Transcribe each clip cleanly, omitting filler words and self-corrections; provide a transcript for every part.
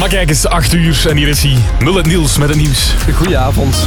Maar kijk eens, 8 uur en hier is hij. Mullet Niels met het nieuws. Goedenavond.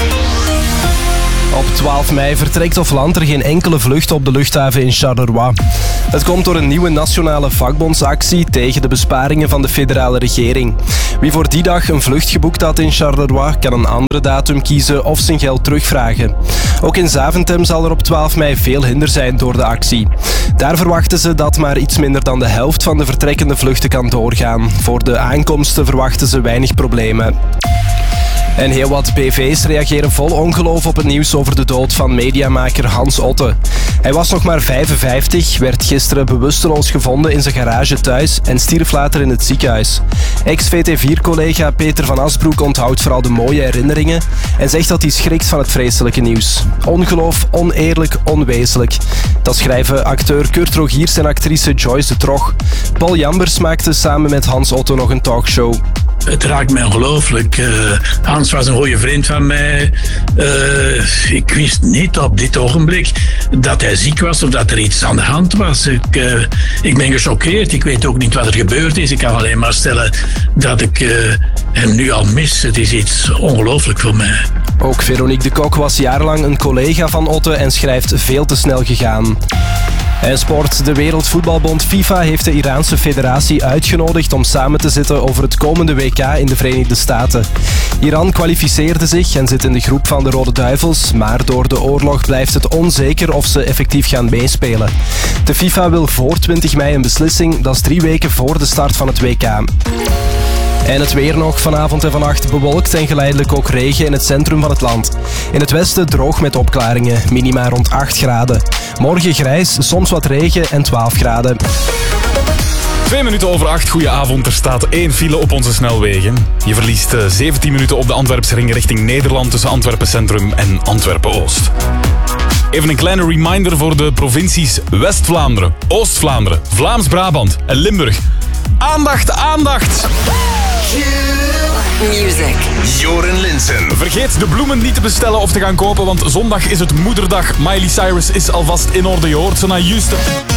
Op 12 mei vertrekt of landt er geen enkele vlucht op de luchthaven in Charleroi. Het komt door een nieuwe nationale vakbondsactie tegen de besparingen van de federale regering. Wie voor die dag een vlucht geboekt had in Charleroi, kan een andere datum kiezen of zijn geld terugvragen. Ook in Zaventem zal er op 12 mei veel hinder zijn door de actie. Daar verwachten ze dat maar iets minder dan de helft van de vertrekkende vluchten kan doorgaan. Voor de aankomsten verwachten ze weinig problemen. En heel wat BV's reageren vol ongeloof op het nieuws over de dood van mediamaker Hans Otte. Hij was nog maar 55, werd gisteren bewusteloos gevonden in zijn garage thuis en stierf later in het ziekenhuis. Ex-VT4-collega Peter van Asbroek onthoudt vooral de mooie herinneringen en zegt dat hij schrikt van het vreselijke nieuws. Ongeloof, oneerlijk, onwezenlijk. Dat schrijven acteur Kurt Rogiers en actrice Joyce de Trog. Paul Jambers maakte samen met Hans Otte nog een talkshow. Het raakt mij ongelooflijk. Hans was een goede vriend van mij. Ik wist niet op dit ogenblik dat hij ziek was of dat er iets aan de hand was. Ik ben gechoqueerd. Ik weet ook niet wat er gebeurd is. Ik kan alleen maar stellen dat ik hem nu al mis. Het is iets ongelooflijk voor mij. Ook Veronique de Kok was jarenlang een collega van Otte en schrijft veel te snel gegaan. En sport. De Wereldvoetbalbond FIFA heeft de Iraanse federatie uitgenodigd om samen te zitten over het komende WK in de Verenigde Staten. Iran kwalificeerde zich en zit in de groep van de Rode Duivels, maar door de oorlog blijft het onzeker of ze effectief gaan meespelen. De FIFA wil voor 20 mei een beslissing, dat is 3 weken voor de start van het WK. En het weer nog, vanavond en vannacht bewolkt en geleidelijk ook regen in het centrum van het land. In het westen droog met opklaringen, minima rond 8 graden. Morgen grijs, soms wat regen en 12 graden. 2 minuten over 8, goedenavond. Er staat 1 file op onze snelwegen. Je verliest 17 minuten op de Antwerpsring richting Nederland tussen Antwerpen Centrum en Antwerpen Oost. Even een kleine reminder voor de provincies West-Vlaanderen, Oost-Vlaanderen, Vlaams-Brabant en Limburg. Aandacht, aandacht! Music. Joren Linssen. Vergeet de bloemen niet te bestellen of te gaan kopen, want zondag is het Moederdag. Miley Cyrus is alvast in orde. Je hoort ze naar Houston.